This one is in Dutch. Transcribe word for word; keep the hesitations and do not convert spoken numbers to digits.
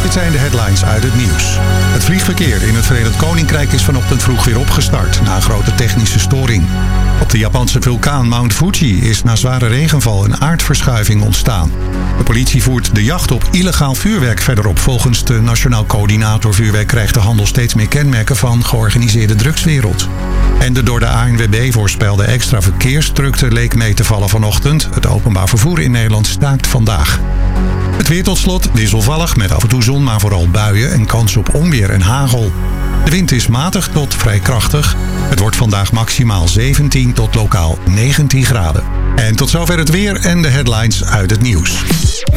Dit zijn de headlines uit het nieuws. Het vliegverkeer in het Verenigd Koninkrijk is vanochtend vroeg weer opgestart na een grote technische storing. Op de Japanse vulkaan Mount Fuji is na zware regenval een aardverschuiving ontstaan. De politie voert de jacht op illegaal vuurwerk verder op. Volgens de Nationaal Coördinator Vuurwerk krijgt de handel steeds meer kenmerken van georganiseerde drugswereld. En de door de A N W B voorspelde extra verkeersdrukte leek mee te vallen vanochtend. Het openbaar vervoer in Nederland staakt vandaag. Het weer tot slot wisselvallig met af en toe zon, maar vooral buien en kans op onweer en hagel. De wind is matig tot vrij krachtig. Het wordt vandaag maximaal zeventien tot lokaal negentien graden. En tot zover het weer en de headlines uit het nieuws.